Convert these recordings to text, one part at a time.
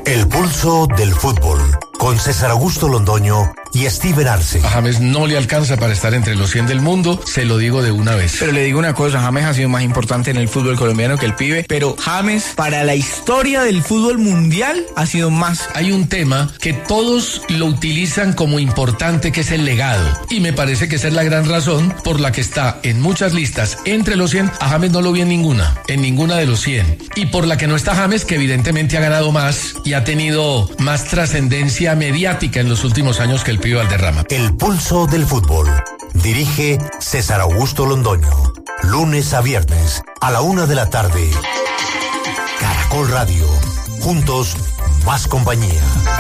El pulso del fútbol, con César Augusto Londoño y Steven Arce. A James no le alcanza para estar entre los 100 del mundo, se lo digo de una vez. Pero le digo una cosa, James ha sido más importante en el fútbol colombiano que el pibe, pero James para la historia del fútbol mundial ha sido más. Hay un tema que todos lo utilizan como importante, que es el legado, y me parece que esa es la gran razón por la que está en muchas listas entre los 100. A James no lo vi en ninguna de los 100, y por la que no está James, que evidentemente ha ganado más y ha tenido más trascendencia mediática en los últimos años que el pibe Valderrama. El pulso del fútbol. Dirige César Augusto Londoño. Lunes a viernes a la 1:00 p.m. Caracol Radio. Juntos, más compañía.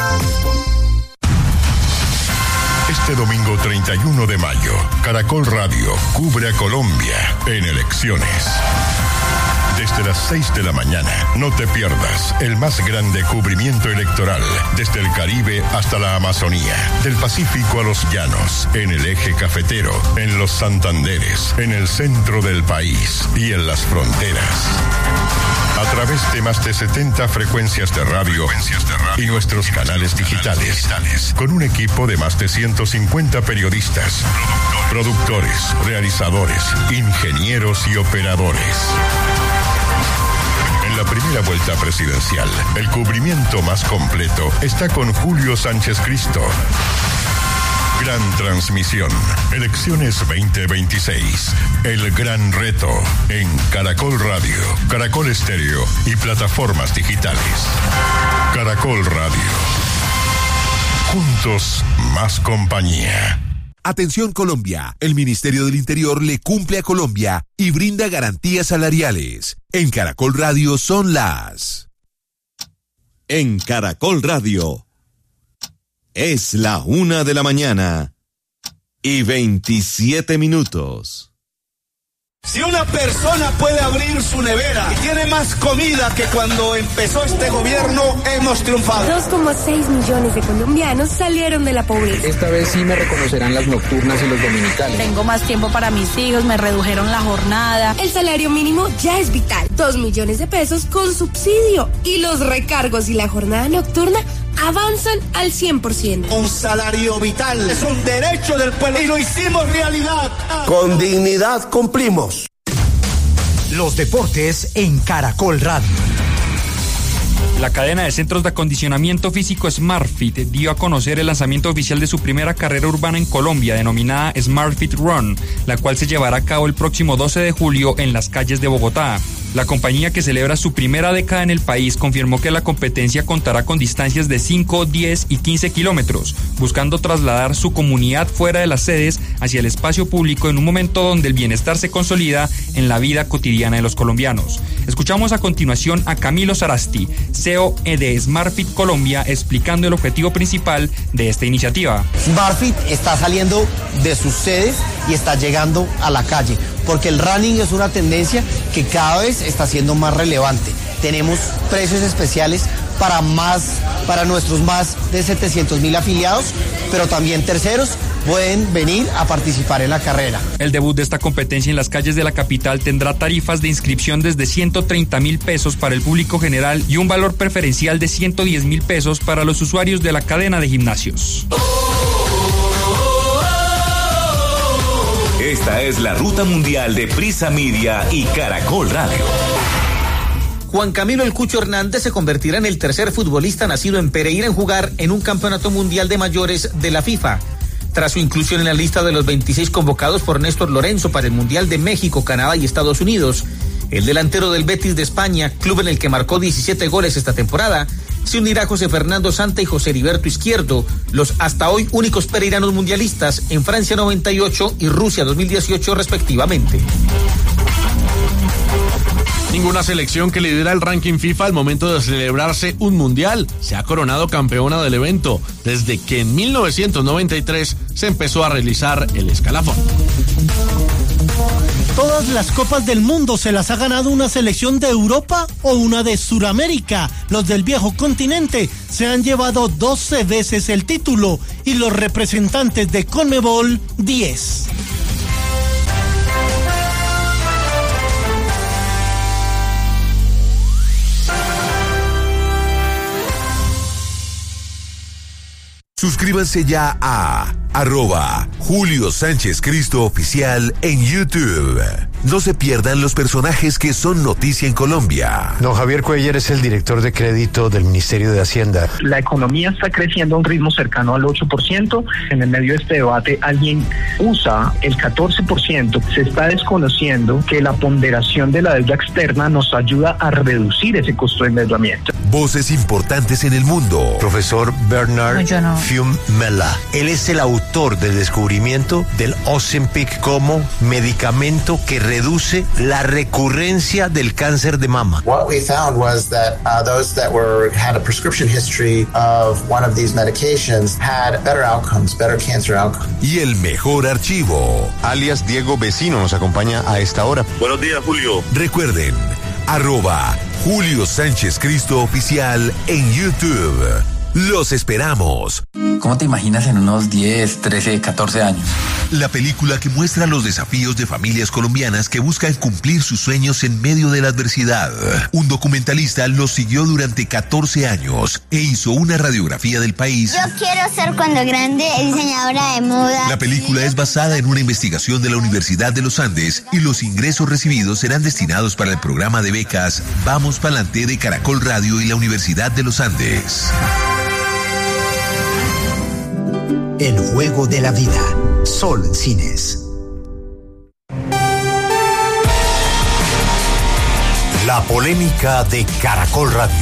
Este domingo 31 de mayo, Caracol Radio cubre a Colombia en elecciones. Desde las 6 de la mañana, no te pierdas el más grande cubrimiento electoral, desde el Caribe hasta la Amazonía, del Pacífico a los llanos, en el eje cafetero, en los Santanderes, en el centro del país y en las fronteras. A través de más de 70 frecuencias de radio y nuestros canales digitales, con un equipo de más de 150 periodistas, productores, realizadores, ingenieros y operadores. En la primera vuelta presidencial, el cubrimiento más completo está con Julio Sánchez Cristo. Gran transmisión. Elecciones 2026. El gran reto en Caracol Radio, Caracol Estéreo y plataformas digitales. Caracol Radio. Juntos, más compañía. Atención Colombia, el Ministerio del Interior le cumple a Colombia y brinda garantías salariales. En Caracol Radio son las... En Caracol Radio es la 1:00 y 27 minutos. Si una persona puede abrir su nevera y tiene más comida que cuando empezó este gobierno, hemos triunfado. 2,6 millones de colombianos salieron de la pobreza. Esta vez sí me reconocerán las nocturnas y los dominicales. Tengo más tiempo para mis hijos, me redujeron la jornada. El salario mínimo ya es vital. 2 millones de pesos con subsidio. Y los recargos y la jornada nocturna avanzan al 100%. Un salario vital es un derecho del pueblo y lo hicimos realidad. Con dignidad cumplimos. Los deportes en Caracol Radio. La cadena de centros de acondicionamiento físico SmartFit dio a conocer el lanzamiento oficial de su primera carrera urbana en Colombia, denominada SmartFit Run, la cual se llevará a cabo el próximo 12 de julio en las calles de Bogotá. La compañía, que celebra su primera década en el país, confirmó que la competencia contará con distancias de 5, 10 y 15 kilómetros, buscando trasladar su comunidad fuera de las sedes hacia el espacio público en un momento donde el bienestar se consolida en la vida cotidiana de los colombianos. Escuchamos a continuación a Camilo Sarasti, CEO de SmartFit Colombia, explicando el objetivo principal de esta iniciativa. SmartFit está saliendo de sus sedes y está llegando a la calle, porque el running es una tendencia que cada vez está siendo más relevante. Tenemos precios especiales para nuestros más de 700,000 afiliados, pero también terceros pueden venir a participar en la carrera. El debut de esta competencia en las calles de la capital tendrá tarifas de inscripción desde 130,000 pesos para el público general y un valor preferencial de 110,000 pesos para los usuarios de la cadena de gimnasios. Esta es la ruta mundial de Prisa Media y Caracol Radio. Juan Camilo El Cucho Hernández se convertirá en el tercer futbolista nacido en Pereira en jugar en un campeonato mundial de mayores de la FIFA. Tras su inclusión en la lista de los 26 convocados por Néstor Lorenzo para el Mundial de México, Canadá y Estados Unidos, el delantero del Betis de España, club en el que marcó 17 goles esta temporada, se unirá a José Fernando Santa y José Heriberto Izquierdo, los hasta hoy únicos pereiranos mundialistas en Francia 98 y Rusia 2018 respectivamente. Ninguna selección que lidera el ranking FIFA al momento de celebrarse un mundial se ha coronado campeona del evento, desde que en 1993 se empezó a realizar el escalafón. Todas las copas del mundo se las ha ganado una selección de Europa o una de Sudamérica. Los del viejo continente se han llevado 12 veces el título y los representantes de Conmebol 10. Suscríbanse ya a @Julio Sánchez Cristo Oficial en YouTube. No se pierdan los personajes que son noticia en Colombia. Don Javier Cuellar es el director de crédito del Ministerio de Hacienda. La economía está creciendo a un ritmo cercano al 8%. En el medio de este debate, alguien usa el 14%. Se está desconociendo que la ponderación de la deuda externa nos ayuda a reducir ese costo de endeudamiento. Voces importantes en el mundo. Profesor Bernard Fiumella. Él es el autor del descubrimiento del Ozempic como medicamento que reduce la recurrencia del cáncer de mama. What we found was that those that had a prescription history of one of these medications had better outcomes, better cancer outcomes. Y el mejor archivo. Alias Diego Vecino nos acompaña a esta hora. Buenos días, Julio. Recuerden, @Julio Sánchez Cristo Oficial en YouTube. Los esperamos. ¿Cómo te imaginas en unos 10, 13, 14 años? La película que muestra los desafíos de familias colombianas que buscan cumplir sus sueños en medio de la adversidad. Un documentalista los siguió durante 14 años e hizo una radiografía del país. Yo quiero ser cuando grande diseñadora de moda. La película es basada en una investigación de la Universidad de los Andes y los ingresos recibidos serán destinados para el programa de becas Vamos Pa'lante de Caracol Radio y la Universidad de los Andes. El juego de la vida. Sol Cines. La polémica de Caracol Radio.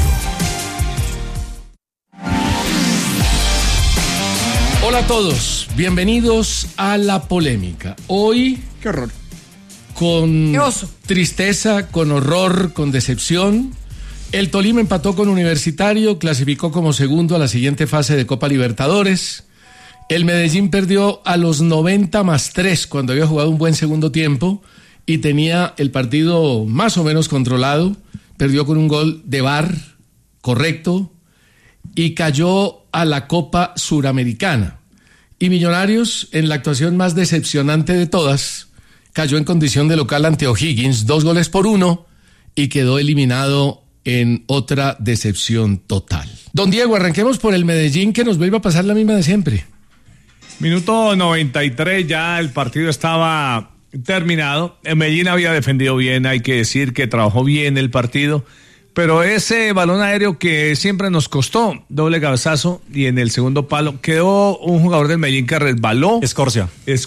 Hola a todos, bienvenidos a La Polémica. Hoy, qué horror, con tristeza, con horror, con decepción, el Tolima empató con Universitario, clasificó como segundo a la siguiente fase de Copa Libertadores. El Medellín perdió a los 90+3 cuando había jugado un buen segundo tiempo y tenía el partido más o menos controlado. Perdió con un gol de VAR correcto y cayó a la Copa Suramericana. Y Millonarios, en la actuación más decepcionante de todas, cayó en condición de local ante O'Higgins, 2-1 y quedó eliminado en otra decepción total. Don Diego, arranquemos por el Medellín, que nos vuelve a pasar la misma de siempre. Minuto 93, ya el partido estaba terminado. El Medellín había defendido bien, hay que decir que trabajó bien el partido, pero ese balón aéreo que siempre nos costó, doble cabezazo, y en el segundo palo quedó un jugador del Medellín que resbaló. Escorcia,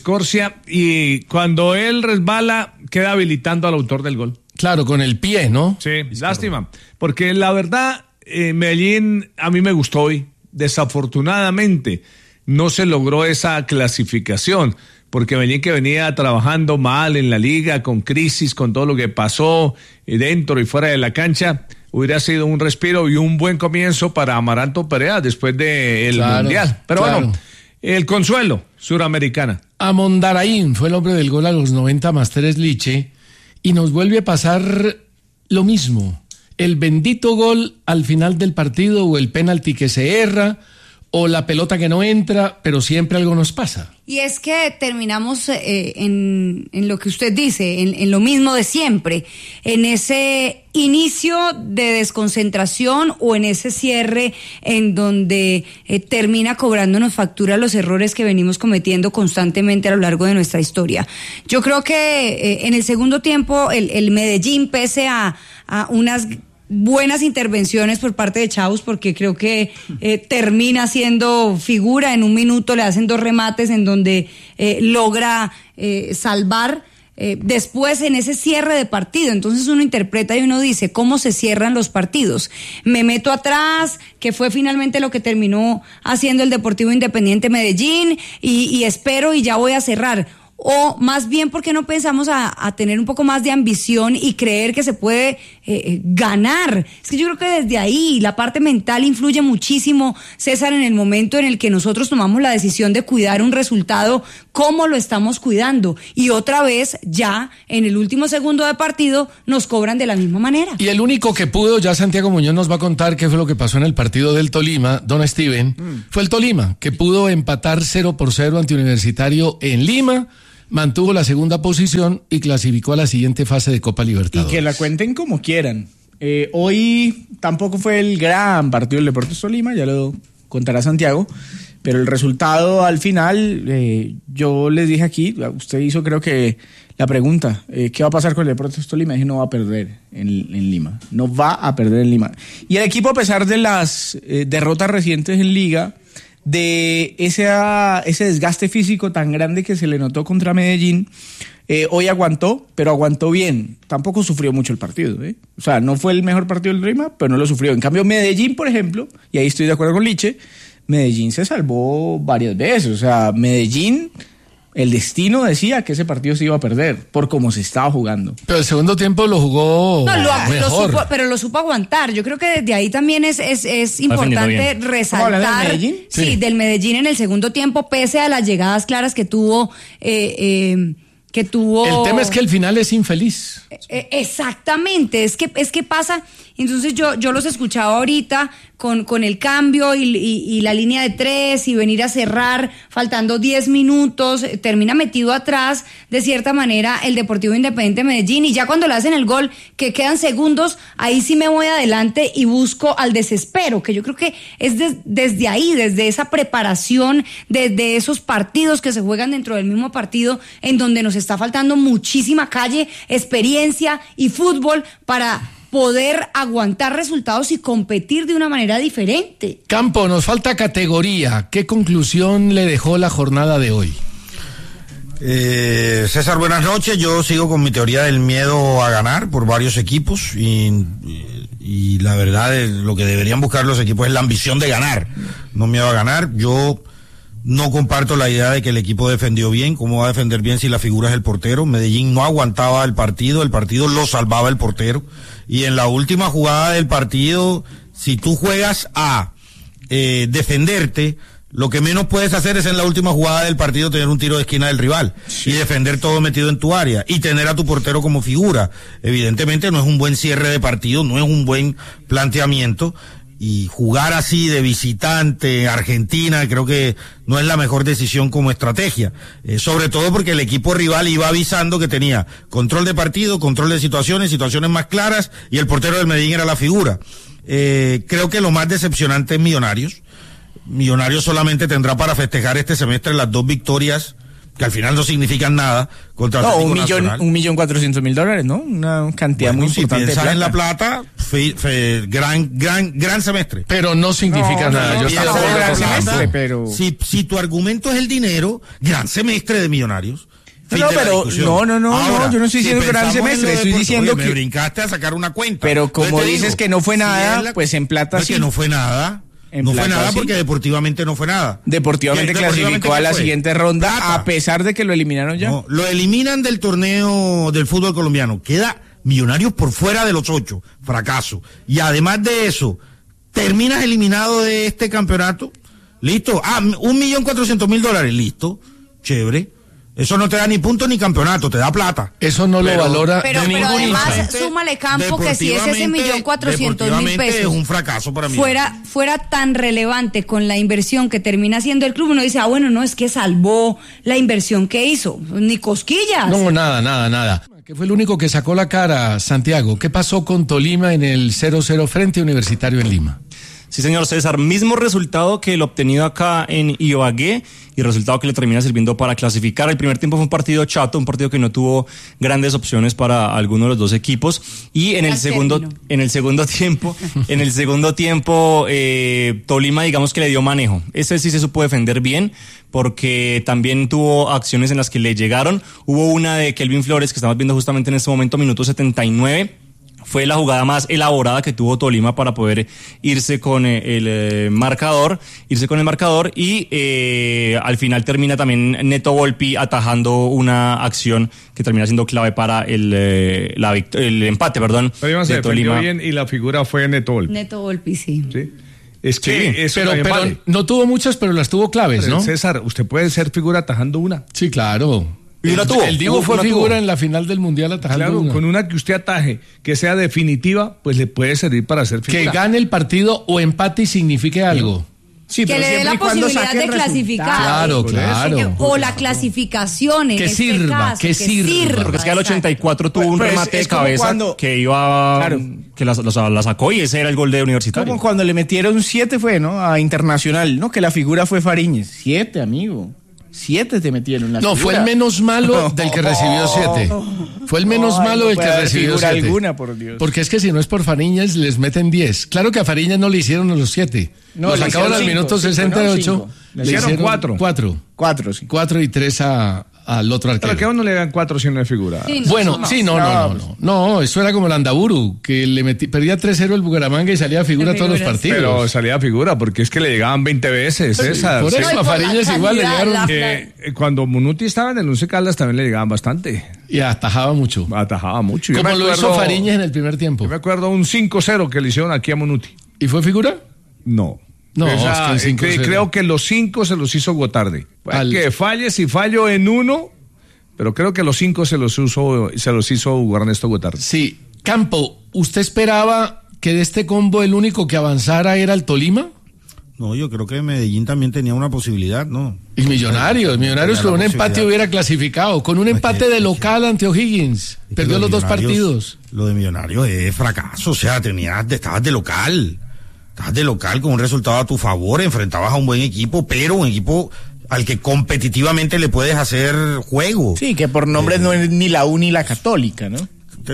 y cuando él resbala, queda habilitando al autor del gol. Claro, con el pie, ¿no? Sí, lástima, porque la verdad, Medellín a mí me gustó hoy. Desafortunadamente no se logró esa clasificación, porque Medellín, que venía trabajando mal en la liga, con crisis, con todo lo que pasó dentro y fuera de la cancha, hubiera sido un respiro y un buen comienzo para Amaranto Perea después del Mundial. Pero bueno, el consuelo, Suramericana. Amondaraín fue el hombre del gol a los 90+3 Liche, y nos vuelve a pasar lo mismo. El bendito gol al final del partido, o el penalti que se erra, o la pelota que no entra, pero siempre algo nos pasa. Y es que terminamos en lo que usted dice, en lo mismo de siempre, en ese inicio de desconcentración o en ese cierre en donde termina cobrándonos factura los errores que venimos cometiendo constantemente a lo largo de nuestra historia. Yo creo que en el segundo tiempo el Medellín, pese a unas buenas intervenciones por parte de Chaus, porque creo que termina siendo figura. En un minuto le hacen 2 remates en donde logra salvar. Después, en ese cierre de partido, entonces uno interpreta y uno dice cómo se cierran los partidos. Me meto atrás, que fue finalmente lo que terminó haciendo el Deportivo Independiente Medellín, y espero y ya voy a cerrar. O más bien, ¿por qué no pensamos a tener un poco más de ambición y creer que se puede ganar? Es que yo creo que desde ahí la parte mental influye muchísimo, César, en el momento en el que nosotros tomamos la decisión de cuidar un resultado, cómo lo estamos cuidando. Y otra vez, ya en el último segundo de partido, nos cobran de la misma manera. Y el único que pudo, ya Santiago Muñoz nos va a contar qué fue lo que pasó en el partido del Tolima, don Steven, fue el Tolima, que pudo empatar 0-0 ante Universitario en Lima, mantuvo la segunda posición y clasificó a la siguiente fase de Copa Libertadores. Y que la cuenten como quieran. Hoy tampoco fue el gran partido del Deportes Tolima, ya lo contará Santiago, Pero el resultado al final, yo les dije aquí, usted hizo creo que la pregunta, ¿qué va a pasar con el Deportes Tolima? Dije, no va a perder en Lima, no va a perder en Lima. Y el equipo, a pesar de las derrotas recientes en Liga, de ese desgaste físico tan grande que se le notó contra Medellín, hoy aguantó, pero aguantó bien. Tampoco sufrió mucho el partido, O sea, no fue el mejor partido del Tolima, pero no lo sufrió. En cambio, Medellín, por ejemplo, y ahí estoy de acuerdo con Liche, Medellín se salvó varias veces. O sea, Medellín, el destino decía que ese partido se iba a perder por cómo se estaba jugando. Pero el segundo tiempo lo jugó mejor. Pero lo supo aguantar. Yo creo que desde ahí también es importante resaltar. ¿Hablas del Medellín? Sí, del Medellín en el segundo tiempo, pese a las llegadas claras que tuvo. El tema es que el final es infeliz. Exactamente, es que pasa. Entonces yo los escuchaba ahorita con el cambio y la línea de 3 y venir a cerrar faltando 10 minutos, termina metido atrás de cierta manera el Deportivo Independiente de Medellín, y ya cuando le hacen el gol, que quedan segundos, ahí sí me voy adelante y busco al desespero, que yo creo que es desde ahí, desde esa preparación, desde esos partidos que se juegan dentro del mismo partido, en donde nos está faltando muchísima calle, experiencia y fútbol para poder aguantar resultados y competir de una manera diferente. Campo, nos falta categoría. ¿Qué conclusión le dejó la jornada de hoy? César, buenas noches. Yo sigo con mi teoría del miedo a ganar por varios equipos y la verdad es lo que deberían buscar los equipos es la ambición de ganar, no miedo a ganar. Yo no comparto la idea de que el equipo defendió bien. ¿Cómo va a defender bien si la figura es el portero? Medellín no aguantaba el partido lo salvaba el portero. Y en la última jugada del partido, si tú juegas a defenderte, lo que menos puedes hacer es en la última jugada del partido tener un tiro de esquina del rival y defender todo metido en tu área y tener a tu portero como figura. Evidentemente no es un buen cierre de partido, no es un buen planteamiento. Y jugar así de visitante Argentina creo que no es la mejor decisión como estrategia, sobre todo porque el equipo rival iba avisando que tenía control de partido, control de situaciones más claras, y el portero del Medellín era la figura. Creo que lo más decepcionante es Millonarios solamente tendrá para festejar este semestre las 2 victorias que al final no significan nada contra Atlético Nacional. $1.400.000, ¿no? Una cantidad muy importante. Si piensas en la plata, gran semestre. Pero no significa nada. Yo estoy de acuerdo gran con semestre, pero si tu argumento es el dinero, gran semestre de Millonarios. No, yo no estoy diciendo gran semestre, estoy diciendo me brincaste a sacar una cuenta. Pero como dices que no fue nada, pues en plata sí. Que no fue nada. No fue nada porque deportivamente no fue nada. Deportivamente clasificó a la siguiente ronda a pesar de que lo eliminaron ya. No, lo eliminan del torneo del fútbol colombiano. Queda Millonarios por fuera de los 8. Fracaso. Y además de eso, terminas eliminado de este campeonato. Listo. $1.400.000. Listo. Chévere. Eso no te da ni punto ni campeonato, te da plata. Eso no lo valora pero además, súmale, Campo, que si es ese $1.400.000 es un fracaso para mí. Fuera tan relevante con la inversión que termina haciendo el club, uno dice, bueno, no, es que salvó la inversión que hizo, ni cosquillas. No, nada. Que fue el único que sacó la cara, Santiago. ¿Qué pasó con Tolima en el 0-0 frente a Universitario en Lima? Sí, señor César, mismo resultado que el obtenido acá en Ibagué y resultado que le termina sirviendo para clasificar. El primer tiempo fue un partido chato, un partido que no tuvo grandes opciones para alguno de los dos equipos, y en el segundo tiempo Tolima, digamos que le dio manejo. Ese sí se supo defender bien, porque también tuvo acciones en las que le llegaron. Hubo una de Kelvin Flores que estamos viendo justamente en este momento, minuto 79. Fue la jugada más elaborada que tuvo Tolima para poder irse con el marcador y al final termina también Neto Volpi atajando una acción que termina siendo clave para el empate, Pero de Tolima. Bien, y la figura fue Neto Volpi. Neto Volpi, sí. Es que eso pero vale. No tuvo muchas, pero las tuvo claves, ¿no? César, usted puede ser figura atajando una. Sí, claro. El Divo fue figura en la final del Mundial atajando una. Con una que usted ataje, que sea definitiva, pues le puede servir para ser figura. Que gane el partido o empate y signifique algo. Sí, que pero le dé siempre la y cuando posibilidad saque de el clasificar. resultado. Claro. O la clasificación en Que este sirva, caso, que sirva. Porque es que al 84 tuvo un Pues, remate de es como cabeza cuando- que iba, Claro. que la sacó y ese era el gol de Universitario. Como cuando le metieron 7 fue, ¿no? A Internacional, ¿no? Que la figura fue Fariñez. 7, amigo. 7 te metieron la No, figura. fue el menos malo del que recibió 7. Fue el menos Ay, malo no del puede que haber recibió figura 7. alguna, por Dios. Porque es que si no es por Fariñez, les meten 10. Claro que a Fariñez no le hicieron los 7. No, Los le sacaron hicieron al cinco, minuto cinco, 68. no, cinco. Le hicieron 4. 4. Sí. 4 y 3 al otro arquero. Pero que a uno le dan 4 si no es figura. Sí, Bueno, sí, no, eso era como el Andaburu, que perdía 3-0 el Bucaramanga y salía a figura todos los partidos. Pero salía figura, porque es que le llegaban 20 veces, César. Por eso a Fariñez igual le llegaron. Cuando Munuti estaba en el Once Caldas también le llegaban bastante. Y atajaba mucho. Yo Como me lo hizo acuerdo- Fariñez en el primer tiempo. Yo me acuerdo un 5-0 que le hicieron aquí a Munuti. ¿Y fue figura? No. No, es que el 5-0. Creo que los 5 se los hizo Gotardi. Al- Que falle si fallo en uno, pero creo que los 5 se los hizo Hugo Ernesto Gotardi. Sí. Campo, ¿usted esperaba que de este combo el único que avanzara era el Tolima? No, yo creo que Medellín también tenía una posibilidad, ¿no? Y Millonarios con un empate hubiera clasificado, con un empate de local ante O'Higgins. Perdió los 2 partidos. Lo de Millonarios es fracaso, o sea, estabas de local. Estabas de local con un resultado a tu favor, enfrentabas a un buen equipo, pero un equipo al que competitivamente le puedes hacer juego. Sí, que por nombres no es ni la U ni la Católica, ¿no?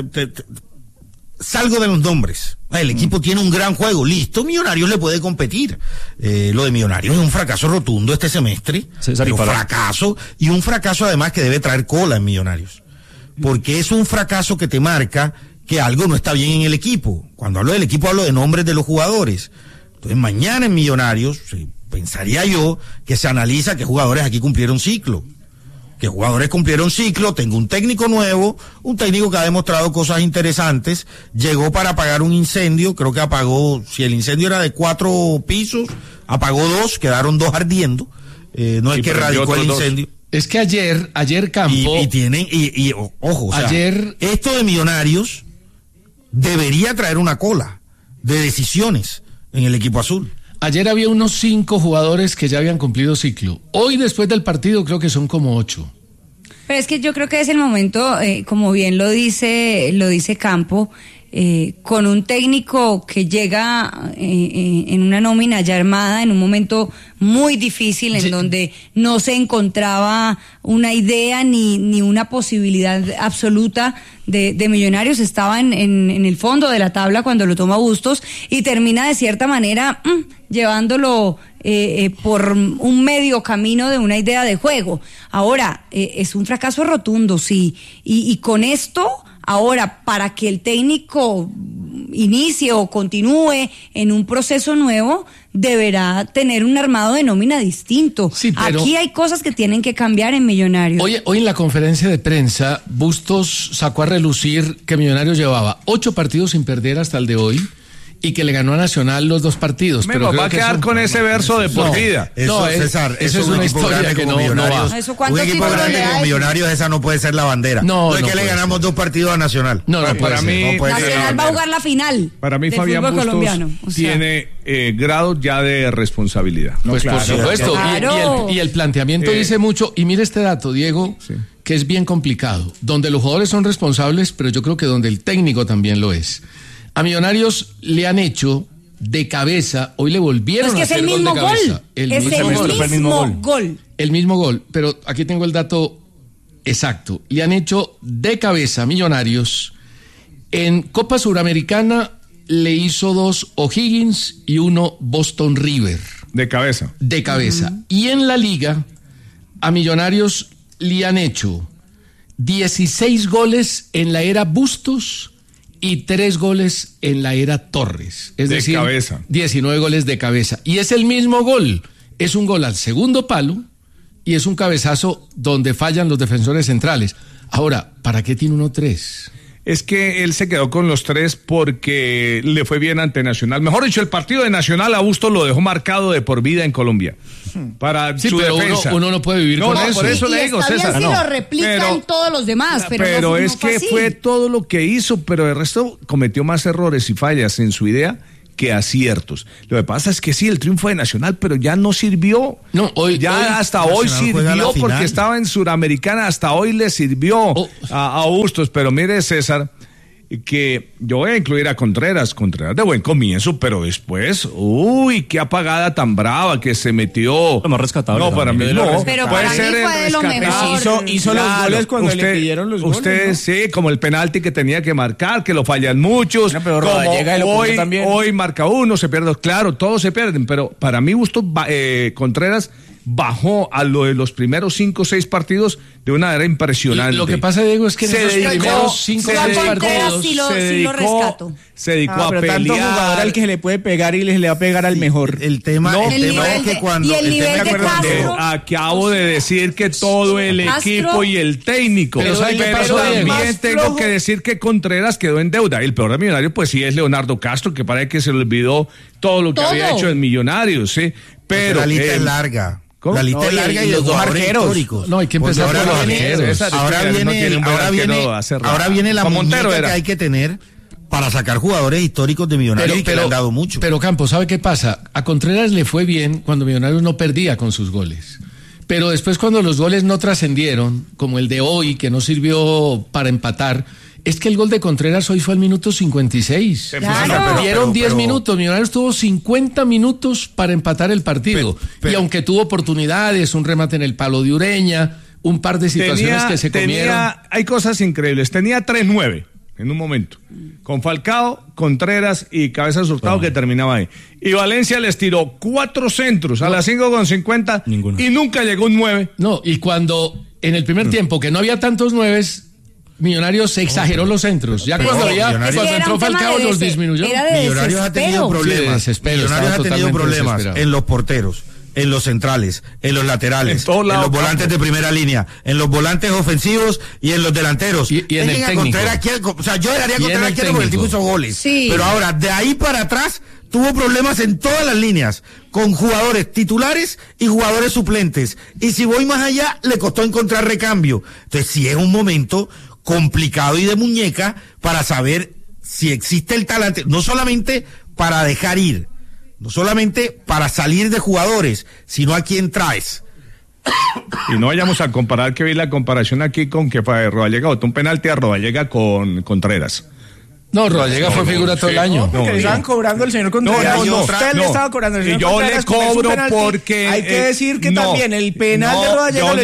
Salgo de los nombres. El equipo tiene un gran juego, listo, Millonarios le puede competir. Lo de Millonarios es un fracaso rotundo este semestre. César, Un fracaso, y un fracaso además que debe traer cola en Millonarios. Porque es un fracaso que te marca que algo no está bien en el equipo. Cuando hablo del equipo hablo de nombres de los jugadores. Entonces mañana en Millonarios, pensaría yo que se analiza qué jugadores aquí cumplieron ciclo. Que jugadores cumplieron ciclo, tengo un técnico nuevo, un técnico que ha demostrado cosas interesantes, llegó para apagar un incendio, creo que apagó, si el incendio era de 4 pisos, apagó 2, quedaron 2 ardiendo, no es que radicó el incendio. Es que ayer Campo... Ojo, o sea, ayer... esto de Millonarios debería traer una cola de decisiones en el equipo azul. Ayer había unos 5 jugadores que ya habían cumplido ciclo. Hoy, después del partido, creo que son como 8. Pero es que yo creo que es el momento, como bien lo dice Campo, con un técnico que llega en una nómina ya armada en un momento muy difícil en donde no se encontraba una idea ni una posibilidad absoluta de Millonarios. Estaba en el fondo de la tabla cuando lo toma Bustos y termina de cierta manera llevándolo por un medio camino de una idea de juego. Ahora, es un fracaso rotundo, sí, y con esto... Ahora, para que el técnico inicie o continúe en un proceso nuevo, deberá tener un armado de nómina distinto. Sí, pero aquí hay cosas que tienen que cambiar en Millonarios. Hoy en la conferencia de prensa, Bustos sacó a relucir que Millonarios llevaba 8 partidos sin perder hasta el de hoy y que le ganó a Nacional los 2 partidos. Pero va a quedar con ese verso de por vida. Eso, César, eso es una historia que no va. ¿Eso Un equipo grande como Millonarios, esa no puede ser la bandera. No es que le ganamos 2 partidos a Nacional. Para mí, Nacional va a jugar la final. Para mí, del Fabián fútbol Bustos colombiano. tiene grado ya de responsabilidad. Pues por supuesto. Claro. Y el planteamiento dice mucho. Y mire este dato, Diego, que es bien complicado. Donde los jugadores son responsables, pero yo creo que donde el técnico también lo es. A Millonarios le han hecho de cabeza, hoy le volvieron a hacer gol de cabeza. Es el mismo gol. El mismo gol, pero aquí tengo el dato exacto. Le han hecho de cabeza a Millonarios. En Copa Suramericana le hizo 2 O'Higgins y 1 Boston River. De cabeza. De cabeza. Y en la liga, a Millonarios le han hecho 16 goles en la era Bustos y 3 goles en la era Torres. Es decir, cabeza. 19 goles de cabeza. Y es el mismo gol. Es un gol al segundo palo y es un cabezazo donde fallan los defensores centrales. Ahora, ¿para qué tiene 1-3? Es que él se quedó con los 3 porque le fue bien ante Nacional. Mejor dicho, el partido de Nacional a Bustos lo dejó marcado de por vida en Colombia. Para su pero defensa. uno no puede vivir con eso. Por eso le digo, está bien César. si lo replican todos los demás, pero es que fue todo lo que hizo, pero el resto cometió más errores y fallas en su idea que aciertos. Lo que pasa es que sí, el triunfo de Nacional, pero ya no sirvió. No, hasta hoy sirvió porque estaba en Suramericana, hasta hoy le sirvió a Bustos. Pero mire, César, que yo voy a incluir a Contreras de buen comienzo, pero después, qué apagada tan brava que se metió. Lo más rescatable. No, para mí no. Pero puede para ser mí fue de lo mejor. Hizo los goles cuando le pidieron los goles. Usted, sí, como el penalti que tenía que marcar, que lo fallan muchos. No, pero Rodallega como hoy marca uno, se pierde, claro, todos se pierden, pero para mí Bustos Contreras bajó a lo de los primeros 5 o 6 partidos de una manera impresionante. Lo que pasa, Diego, es que en esos primeros 5 o 6 partidos se dedicó a pero pelear. Tanto jugador al que se le puede pegar y le va a pegar al mejor. El tema es que cuando... Acabo de decir que todo el equipo y el técnico. Pero también tengo que decir que Contreras quedó en deuda. El peor de Millonarios, pues sí, es Leonardo Castro, que parece que se le olvidó todo lo que había hecho en Millonarios, ¿sí? Pero la lista es larga. ¿Cómo? La lista es larga y los dos arqueros históricos. No, hay que empezar por los arqueros. Ahora viene la muñeca que hay que tener para sacar jugadores históricos de Millonarios y que le han dado mucho. Pero Campos, ¿sabe qué pasa? A Contreras le fue bien cuando Millonarios no perdía con sus goles. Pero después cuando los goles no trascendieron, como el de hoy, que no sirvió para empatar, es que el gol de Contreras hoy fue al minuto 56. Claro. Perdieron 10 minutos. Millonarios tuvo 50 minutos para empatar el partido. Y aunque tuvo oportunidades, un remate en el palo de Ureña, un par de situaciones que se comieron. Hay cosas increíbles. Tenía 3-9 en un momento. Con Falcao, Contreras y Cabezas Hurtado que terminaba ahí. Y Valencia les tiró 4 centros a las 5:50 y nunca llegó un 9. No, y cuando en el primer tiempo que no había tantos 9s, Millonarios se exageró los centros. Ya cuando entró Falcao los disminuyó. Millonarios ha tenido problemas. Millonarios ha tenido problemas en los porteros, en los centrales, en los laterales, en los volantes de primera línea, en los volantes ofensivos y en los delanteros. Y en el técnico. O sea, yo daría a Contreras quieto porque el tipo hizo goles. Sí. Pero ahora, de ahí para atrás, tuvo problemas en todas las líneas, con jugadores titulares y jugadores suplentes. Y si voy más allá, le costó encontrar recambio. Entonces, sí es un momento complicado y de muñeca para saber si existe el talante, no solamente para dejar ir, no solamente para salir de jugadores, sino a quién traes. Y no vayamos a comparar, que vi la comparación aquí con que Rodallega botó un penalti a Rodallega con Contreras. No, Rodallega fue figura todo el año. Porque le estaban cobrando el señor Contreras. Usted le estaba cobrando el señor Contreras. Y yo le cobro porque... Hay que decir que también el penal de Rodallega yo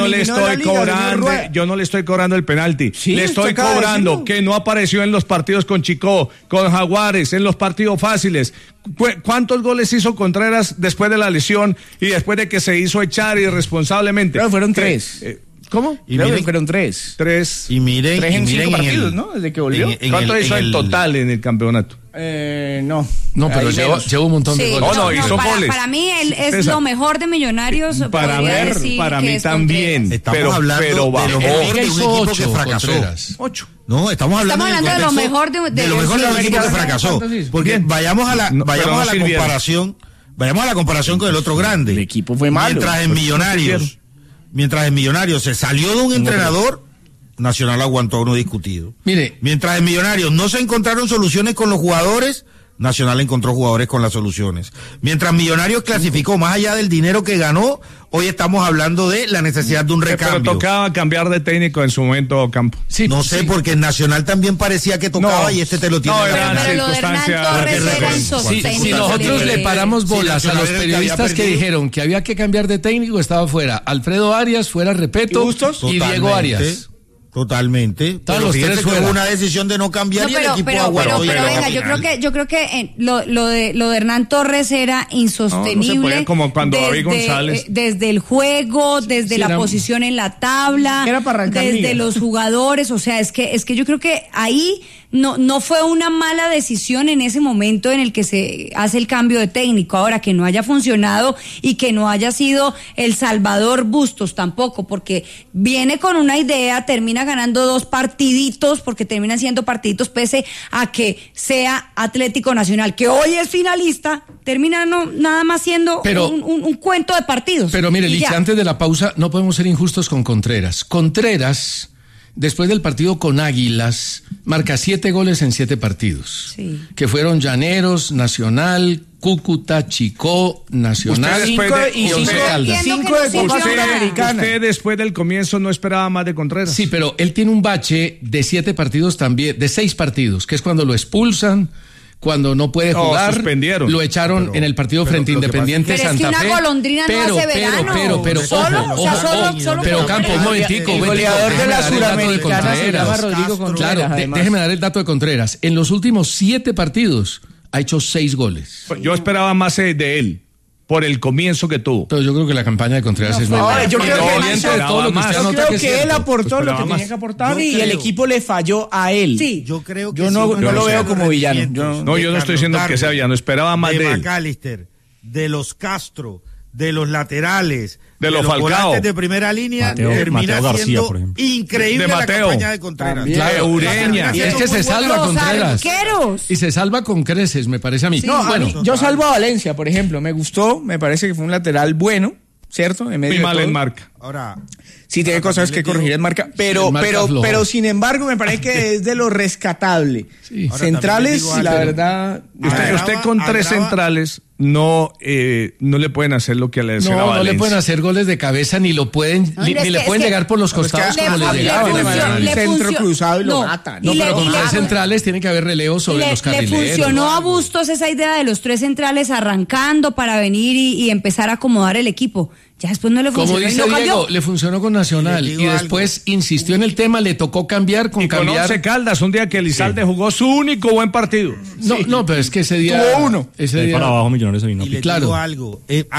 no le estoy cobrando el penalti. Sí, le estoy cobrando que no apareció en los partidos con Chico, con Jaguares, en los partidos fáciles. ¿Cuántos goles hizo Contreras después de la lesión y después de que se hizo echar irresponsablemente? Pero fueron 3. ¿Cómo? Y miren, fueron 3. 3. Y miren, 3 en 5 partidos, ¿no? Desde que volvió. ¿Cuánto hizo en total en el campeonato? No. No, pero lleva un montón de goles. No, hizo goles. Para mí él es lo mejor de Millonarios. Para mí también. Estamos hablando de lo mejor de un equipo que fracasó. 8. No, estamos hablando de lo mejor de un equipo que fracasó. Porque vayamos a la comparación. Vayamos a la comparación con el otro grande. El equipo fue malo. Mientras en Millonarios se salió de un entrenador, Nacional aguantó uno discutido. Mire, mientras en Millonarios no se encontraron soluciones con los jugadores, Nacional encontró jugadores con las soluciones. Mientras Millonarios clasificó más allá del dinero que ganó, hoy estamos hablando de la necesidad de un recambio. Pero tocaba cambiar de técnico en su momento, Campo. Sí, no sé, porque en Nacional también parecía que tocaba y te lo tiene. No, eran circunstancias. Si nosotros le paramos bolas a los periodistas que dijeron que había que cambiar de técnico, estaba fuera Alfredo Arias, fuera Repeto y Diego Arias. Totalmente. Pero fíjate que hubo una decisión de no cambiar y el equipo aguantó. Pero venga, yo creo que lo de Hernán Torres era insostenible. No se podía, como cuando David González. Desde el juego, desde la posición en la tabla, desde los jugadores, o sea, es que yo creo que ahí no fue una mala decisión en ese momento en el que se hace el cambio de técnico. Ahora, que no haya funcionado y que no haya sido el Salvador Bustos tampoco, porque viene con una idea, termina ganando 2 partiditos, porque terminan siendo partiditos pese a que sea Atlético Nacional, que hoy es finalista, termina nada más siendo un cuento de partidos. Pero mire, Licha, antes de la pausa, no podemos ser injustos con Contreras. Contreras después del partido con Águilas, marca 7 goles en 7 partidos. Sí. Que fueron Llaneros, Nacional, Cúcuta, Chicó, Nacional y Once Caldas. 5 de Copa Sudamericana. Usted después del comienzo no esperaba más de Contreras. Sí, pero él tiene un bache de 7 partidos también, de 6 partidos, que es cuando lo expulsan, cuando no puede jugar, suspendieron. Lo echaron en el partido frente a Independiente Santa Fe. Pero es que una golondrina no hace verano. Pero Campo, un momentico. El goleador de la Suramericana se llama Rodrigo Contreras. Claro, déjeme dar el dato de Contreras. En los últimos 7 partidos ha hecho 6 goles. Yo esperaba más de él. Por el comienzo que tuvo. Pero yo creo que la campaña de Contreras es muy buena. Yo creo que él aportó lo que tenía que aportar y el equipo le falló a él. Sí. Yo creo que yo no lo veo como villano. Yo no estoy diciendo que sea villano, esperaba más de él. McAllister, de los Castro, de los laterales, de los Falcao, volantes de primera línea, termina siendo García, increíble la campaña de Contreras. La Ureña, y es que se salva Contreras. Arqueros. Y se salva con creces, me parece a mí. Sí, yo salvo a Valencia, por ejemplo, me gustó, me parece que fue un lateral bueno, ¿cierto? En medio muy mal de todo. en marca. Ahora, sí tiene cosas que corregir en marca, pero sin embargo me parece que es de lo rescatable. Sí. Centrales, la verdad. Usted con 3 centrales no le pueden hacer lo que le hacen a Valencia. No le pueden hacer goles de cabeza, ni lo pueden, ni le pueden llegar por los costados como le llegaban. El centro cruzado y lo matan. No, pero con 3 centrales tiene que haber relevo sobre los carrileros. Le funcionó a Bustos esa idea de los 3 centrales arrancando para venir y empezar a acomodar el equipo. Ya después no le funcionó. Como dice Diego, le funcionó con Nacional y después insistió en el tema, le tocó cambiar con Once Caldas, un día que Elizalde jugó su único buen partido. No, pero es que ese día tuvo uno. Ese día para abajo Millonarios se vino. Y le digo algo,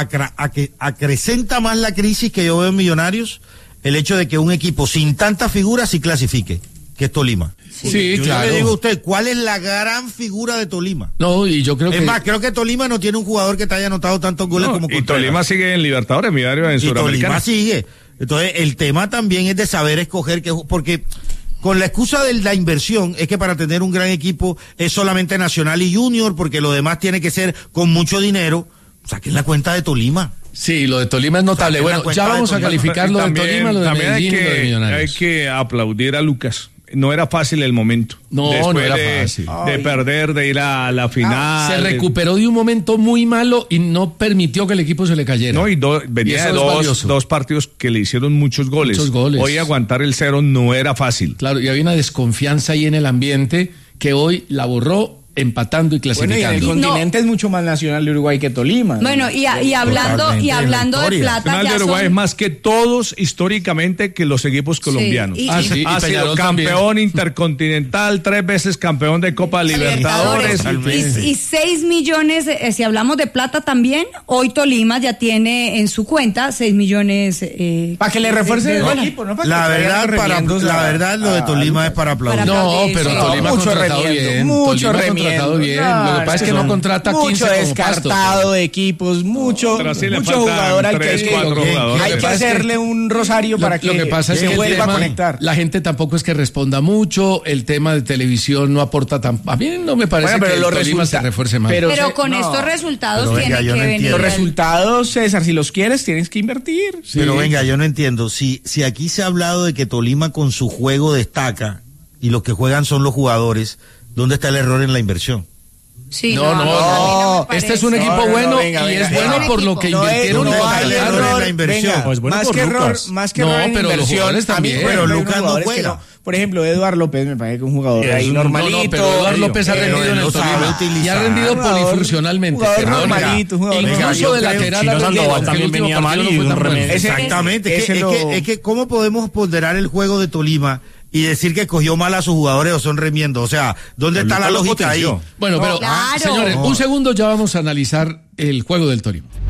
acrecenta más la crisis que yo veo en Millonarios el hecho de que un equipo sin tantas figuras sí clasifique, que es Tolima. Sí, yo claro. le digo a usted, ¿cuál es la gran figura de Tolima? No, y yo creo que... Es más, creo que Tolima no tiene un jugador que te haya anotado tantos goles como Contreras. Y Tolima sigue en Libertadores, Millonarios en Suramericana. Tolima sigue. Entonces, el tema también es de saber escoger, porque con la excusa de la inversión, es que para tener un gran equipo es solamente Nacional y Junior, porque lo demás tiene que ser con mucho dinero. Saquen la cuenta de Tolima. Sí, lo de Tolima es notable. Bueno, ya vamos a calificar lo de Tolima, lo de Medellín y lo de Millonarios. Hay que aplaudir a Lucas. No era fácil el momento. No era fácil. De perder, de ir a la final. Se recuperó de un momento muy malo y no permitió que el equipo se le cayera. No, y venía de dos partidos que le hicieron muchos goles. Hoy aguantar el 0 no era fácil. Claro, y había una desconfianza ahí en el ambiente que hoy la borró empatando y clasificando. Bueno, y el continente es mucho más Nacional de Uruguay que Tolima. Bueno, y hablando de plata, Nacional de Uruguay es más que todos históricamente que los equipos colombianos. Sí, ha sido campeón intercontinental, 3 veces campeón de Copa Libertadores. Y 6 millones, si hablamos de plata también, hoy Tolima ya tiene en su cuenta 6 millones. Para que le refuerce el equipo, ¿no? La verdad, lo de Tolima es para aplaudir. No, pero Tolima ha contratado bien. Mucho remiendo. Bien. Lo que pasa es que no contrata 15 mucho descartado de equipos, mucho jugador al que hay que hacerle un rosario para que lo que pasa es que vuelva a conectar. La gente tampoco es que responda mucho, el tema de televisión no aporta tan... A mí no me parece que el Tolima se refuerce más. Pero con estos resultados tiene que venir. Los resultados, César, si los quieres, tienes que invertir. Sí. Pero venga, yo no entiendo. Si aquí se ha hablado de que Tolima con su juego destaca y los que juegan son los jugadores, ¿dónde está el error en la inversión? Sí, no. Este es un equipo bueno y es bueno por lo que invirtieron. No hay error en la inversión. Más que error en inversión también. Pero Lucas no juega. Por ejemplo, Eduardo López me parece que es un jugador ahí normalito. No, pero Eduardo López ha rendido en el Tolima y ha rendido polifuncionalmente. Incluso de lateral. Sandoval también venía mal y un remedio. Exactamente. Es que ¿cómo podemos ponderar el juego de Tolima y decir que cogió mal a sus jugadores o son remiendos? O sea, ¿dónde está la lógica ahí? Bueno, pero señores, un segundo, ya vamos a analizar el juego del Tolima.